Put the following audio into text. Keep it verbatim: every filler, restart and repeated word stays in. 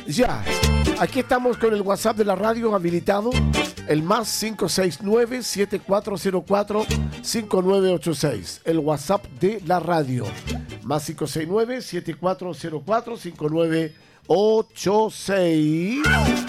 Ya, aquí estamos con el WhatsApp de la radio habilitado, el más cinco seis nueve, siete cuatro cero cuatro, cinco nueve ocho seis. El WhatsApp de la radio, más cinco seis nueve, siete cuatro cero cuatro, cinco nueve ocho seis.